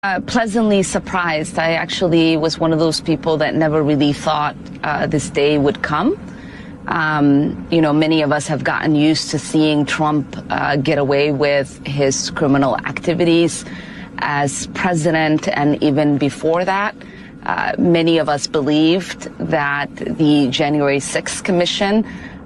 Pleasantly surprised. I actually was one of those people that never really thought this day would come. Many of us have gotten used to seeing Trump get away with his criminal activities as president, and even before that. Many of us believed that the January 6th Commission,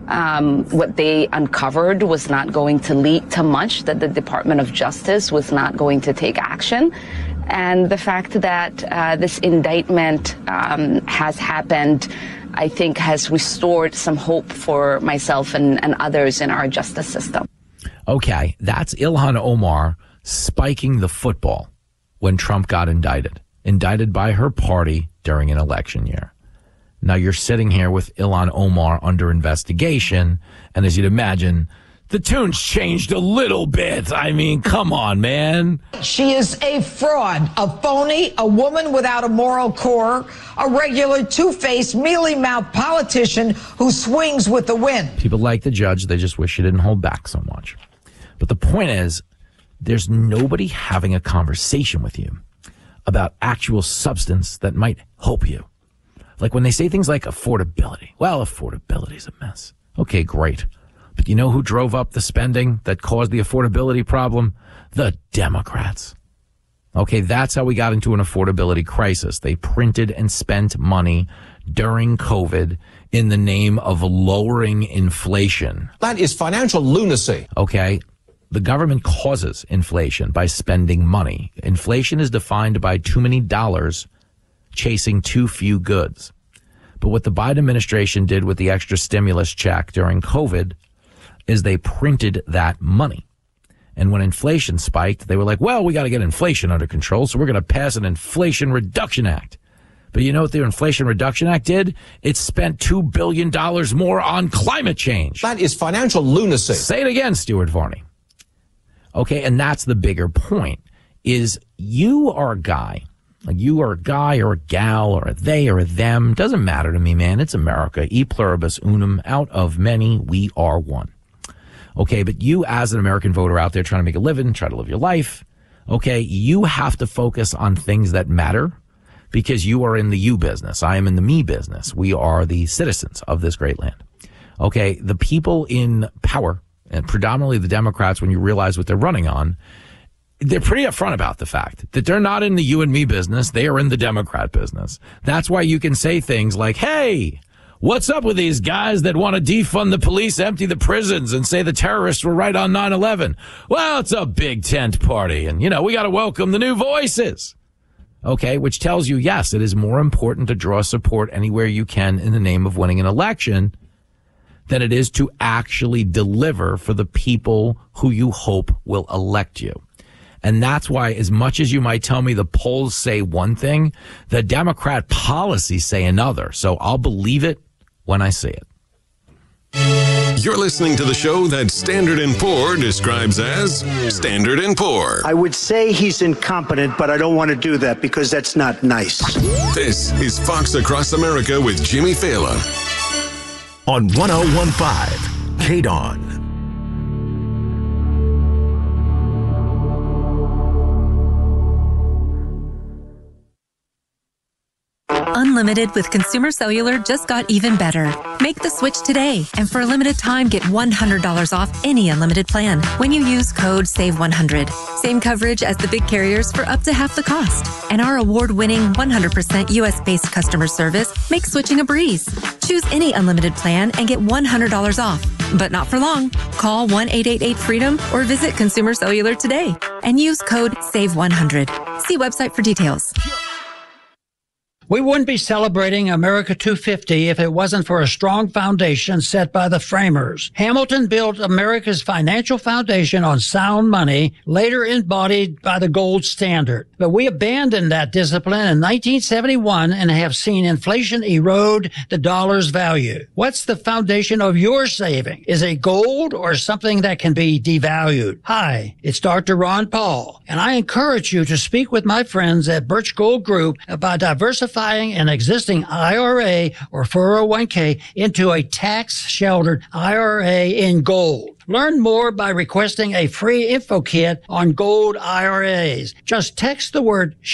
what they uncovered was not going to lead to much, that the Department of Justice was not going to take action. And the fact that this indictment has happened, I think, has restored some hope for myself and others in our justice system. Okay, that's Ilhan Omar spiking the football when Trump got indicted by her party during an election year. Now you're sitting here with Ilhan Omar under investigation, and as you'd imagine, the tune's changed a little bit. I mean, come on, man. She is a fraud, a phony, a woman without a moral core, a regular two-faced, mealy-mouthed politician who swings with the wind. People like the judge. They just wish she didn't hold back so much. But the point is, there's nobody having a conversation with you about actual substance that might help you. Like when they say things like affordability. Well, affordability is a mess. Okay, great. But you know who drove up the spending that caused the affordability problem? The Democrats. Okay, that's how we got into an affordability crisis. They printed and spent money during COVID in the name of lowering inflation. That is financial lunacy. Okay, the government causes inflation by spending money. Inflation is defined by too many dollars chasing too few goods. But what the Biden administration did with the extra stimulus check during COVID is they printed that money. And when inflation spiked, they were like, well, we got to get inflation under control, so we're going to pass an Inflation Reduction Act. But you know what the Inflation Reduction Act did? It spent $2 billion more on climate change. That is financial lunacy. Say it again, Stuart Varney. Okay, and that's the bigger point, is you are a guy. Like you are a guy or a gal or a they or a them. Doesn't matter to me, man. It's America. E pluribus unum. Out of many, we are one. Okay, but you as an American voter out there trying to make a living, try to live your life, okay, you have to focus on things that matter because you are in the you business. I am in the me business. We are the citizens of this great land. Okay, the people in power, and predominantly the Democrats, when you realize what they're running on, they're pretty upfront about the fact that they're not in the you and me business. They are in the Democrat business. That's why you can say things like, hey, what's up with these guys that want to defund the police, empty the prisons, and say the terrorists were right on 9/11? Well, it's a big tent party, and, we got to welcome the new voices. Okay, which tells you, yes, it is more important to draw support anywhere you can in the name of winning an election than it is to actually deliver for the people who you hope will elect you. And that's why, as much as you might tell me the polls say one thing, the Democrat policies say another. So I'll believe it when I see it. You're listening to the show that Standard & Poor describes as Standard & Poor. I would say he's incompetent, but I don't want to do that because that's not nice. This is Fox Across America with Jimmy Fallon on 101.5 KDON. Unlimited with Consumer Cellular just got even better. Make the switch today, and for a limited time, get $100 off any unlimited plan when you use code SAVE100. Same coverage as the big carriers for up to half the cost. And our award-winning 100% U.S.-based customer service makes switching a breeze. Choose any unlimited plan and get $100 off, but not for long. Call 1-888-FREEDOM or visit Consumer Cellular today and use code SAVE100. See website for details. We wouldn't be celebrating America 250 if it wasn't for a strong foundation set by the framers. Hamilton built America's financial foundation on sound money, later embodied by the gold standard. But we abandoned that discipline in 1971 and have seen inflation erode the dollar's value. What's the foundation of your saving? Is it gold or something that can be devalued? Hi, it's Dr. Ron Paul, and I encourage you to speak with my friends at Birch Gold Group about diversifying an existing IRA or 401k into a tax-sheltered IRA in gold. Learn more by requesting a free info kit on gold IRAs. Just text the word